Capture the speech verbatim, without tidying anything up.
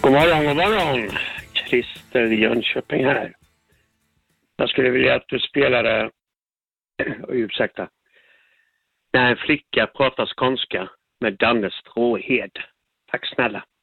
God morgon, god morgon. Christer Jönköping här. Jag skulle vilja att du spelade, ursäkta, när en flicka pratar skånska med Danne Stråhed. Tack snälla.